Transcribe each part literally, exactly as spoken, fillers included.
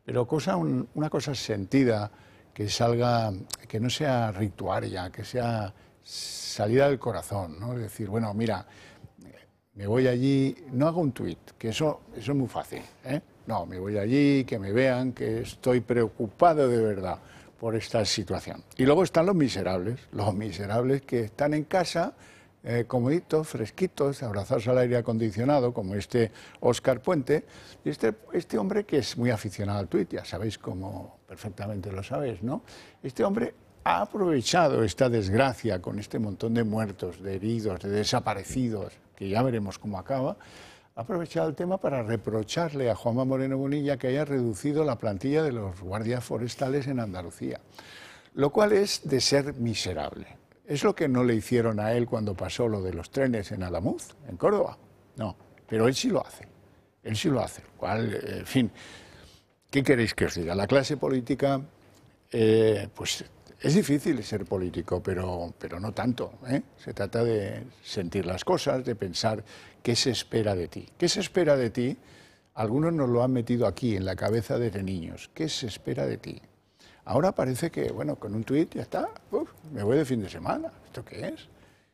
pero cosa, un, una cosa sentida, que salga, que no sea rituaria, que sea salida del corazón, ¿no? Es decir, bueno, mira, me voy allí, no hago un tuit, que eso, eso es muy fácil, ¿eh? No, me voy allí, que me vean, que estoy preocupado de verdad por esta situación. Y luego están los miserables, los miserables que están en casa, eh, comoditos, fresquitos, abrazados al aire acondicionado, como este Óscar Puente, y este, este hombre que es muy aficionado al tuit, ya sabéis cómo perfectamente lo sabéis, ¿no? Este hombre ha aprovechado esta desgracia con este montón de muertos, de heridos, de desaparecidos, que ya veremos cómo acaba, ha aprovechado el tema para reprocharle a Juanma Moreno Bonilla que haya reducido la plantilla de los guardias forestales en Andalucía, lo cual es de ser miserable. Es lo que no le hicieron a él cuando pasó lo de los trenes en Alamuz, en Córdoba. No, pero él sí lo hace, él sí lo hace. Cual, en fin, ¿qué queréis que os diga? La clase política, eh, pues es difícil ser político, pero, pero no tanto, ¿eh? Se trata de sentir las cosas, de pensar qué se espera de ti. ¿Qué se espera de ti? Algunos nos lo han metido aquí, en la cabeza desde niños. ¿Qué se espera de ti? Ahora parece que, bueno, con un tuit ya está, uf, me voy de fin de semana. ¿Esto qué es?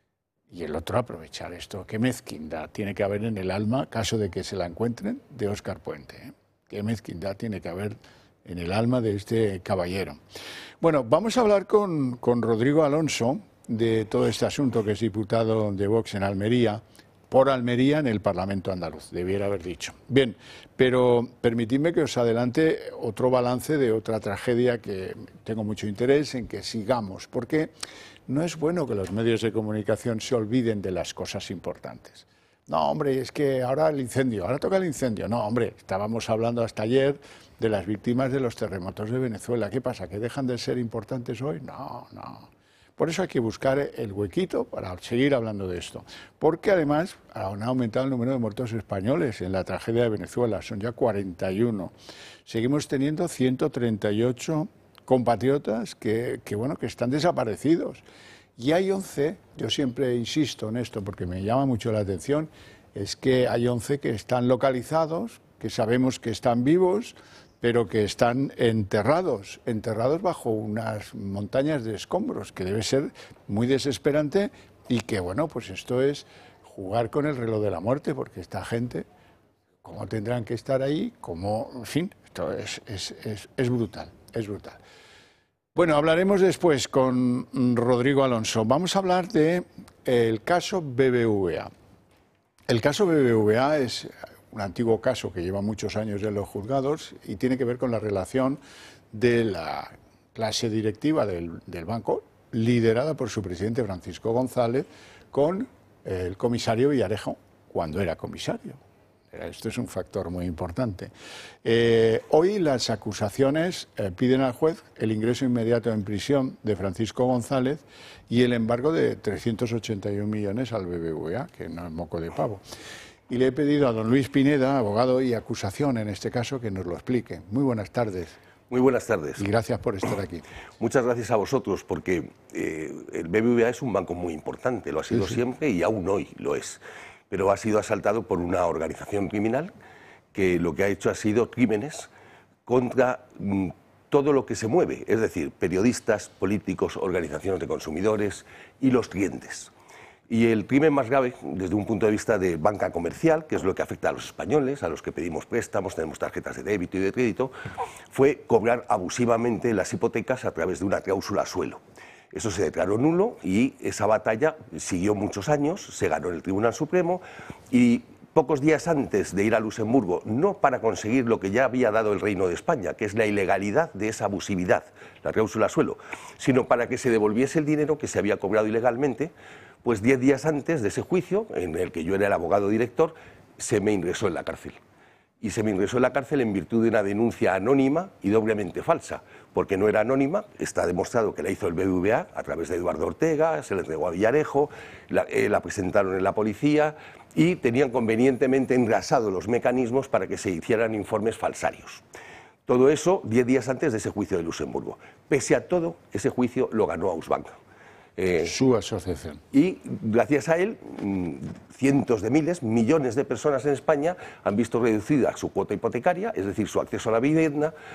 Y el otro aprovechar esto. ¿Qué mezquindad tiene que haber en el alma, caso de que se la encuentren, de Óscar Puente? ¿eh? ¿Qué mezquindad tiene que haber en el alma de este caballero? Bueno, vamos a hablar con, con Rodrigo Alonso de todo este asunto, que es diputado de Vox en Almería, por Almería en el Parlamento andaluz, debiera haber dicho. Bien, pero permitidme que os adelante otro balance de otra tragedia que tengo mucho interés en que sigamos, porque no es bueno que los medios de comunicación se olviden de las cosas importantes. No, hombre, es que ahora el incendio, ahora toca el incendio. No, hombre, estábamos hablando hasta ayer de las víctimas de los terremotos de Venezuela. ¿Qué pasa? ¿Que dejan de ser importantes hoy? No, no. Por eso hay que buscar el huequito para seguir hablando de esto. Porque además han aumentado el número de muertos españoles en la tragedia de Venezuela. Son ya cuarenta y uno. Seguimos teniendo ciento treinta y ocho compatriotas que, que, bueno, que están desaparecidos. Y hay once, yo siempre insisto en esto porque me llama mucho la atención, es que hay once que están localizados, que sabemos que están vivos, pero que están enterrados, enterrados bajo unas montañas de escombros, que debe ser muy desesperante y que, bueno, pues esto es jugar con el reloj de la muerte, porque esta gente, ¿cómo tendrán que estar ahí? ¿Cómo? En fin, esto es, es, es, es brutal, es brutal. Bueno, hablaremos después con Rodrigo Alonso. Vamos a hablar del caso B B V A. El caso B B V A es un antiguo caso que lleva muchos años en los juzgados y tiene que ver con la relación de la clase directiva del, del banco, liderada por su presidente Francisco González, con el comisario Villarejo, cuando era comisario. Esto es un factor muy importante. Eh, hoy las acusaciones eh, piden al juez el ingreso inmediato en prisión de Francisco González y el embargo de trescientos ochenta y un millones al B B V A, que no es moco de pavo. Y le he pedido a don Luis Pineda, abogado y acusación en este caso, que nos lo explique. Muy buenas tardes. Muy buenas tardes. Y gracias por estar aquí. Muchas gracias a vosotros, porque eh, el B B V A es un banco muy importante, lo ha sido sí, sí. siempre y aún hoy lo es. Pero ha sido asaltado por una organización criminal que lo que ha hecho ha sido crímenes contra mm, todo lo que se mueve, es decir, periodistas, políticos, organizaciones de consumidores y los clientes. Y el crimen más grave, desde un punto de vista de banca comercial, que es lo que afecta a los españoles, a los que pedimos préstamos, tenemos tarjetas de débito y de crédito, fue cobrar abusivamente las hipotecas a través de una cláusula suelo. Eso se declaró nulo y esa batalla siguió muchos años, se ganó en el Tribunal Supremo y pocos días antes de ir a Luxemburgo, no para conseguir lo que ya había dado el Reino de España, que es la ilegalidad de esa abusividad, la cláusula suelo, sino para que se devolviese el dinero que se había cobrado ilegalmente, pues diez días antes de ese juicio, en el que yo era el abogado director, se me ingresó en la cárcel. Y se me ingresó en la cárcel en virtud de una denuncia anónima y doblemente falsa, porque no era anónima, está demostrado que la hizo el B B V A a través de Eduardo Ortega, se le entregó a Villarejo, la, eh, la presentaron en la policía y tenían convenientemente engrasados los mecanismos para que se hicieran informes falsarios. Todo eso diez días antes de ese juicio de Luxemburgo. Pese a todo, ese juicio lo ganó Ausbank. Eh, su asociación. Y gracias a él, cientos de miles, millones de personas en España han visto reducida su cuota hipotecaria, es decir, su acceso a la vivienda,